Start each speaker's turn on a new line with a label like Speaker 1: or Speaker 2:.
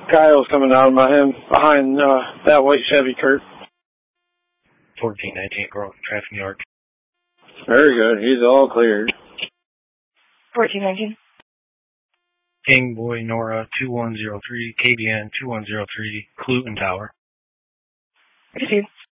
Speaker 1: Kyle's coming out of behind that white Chevy, Kurt.
Speaker 2: 1419 Grove, traffic New York.
Speaker 1: Very good. He's all cleared.
Speaker 3: 1419.
Speaker 2: King Boy Nora 2103, KBN 2103, Cluton Tower.
Speaker 3: Received.